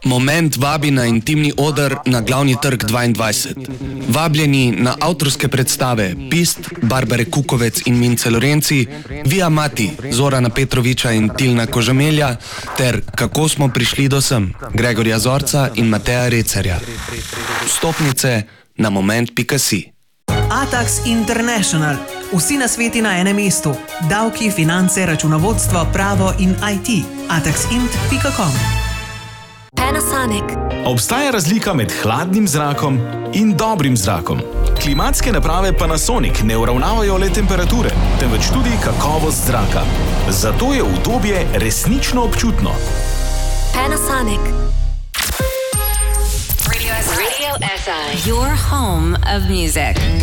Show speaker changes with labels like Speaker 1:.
Speaker 1: Moment vabi na intimni oder na glavni trg 22. Vabljeni na avtorske predstave Pist, Barbare Kukovec in Mince Lorenci, Via Mati, Zorana Petroviča in Tilna Kožemelja, ter Kako smo prišli do sem, Gregorja Zorca in Mateja Recerja. Vstopnice na moment.si.
Speaker 2: Atax International. Vsi nasveti na enem mestu. Davki, finance, računovodstvo, pravo in IT. ataxint.com.
Speaker 3: Panasonic.
Speaker 4: Obstaja razlika med hladnim zrakom in dobrim zrakom. Klimatske naprave Panasonic ne uravnavajo le temperature, temveč tudi kakovost zraka. Zato je udobje resnično občutno.
Speaker 3: Panasonic. Radio SI. Your home of music.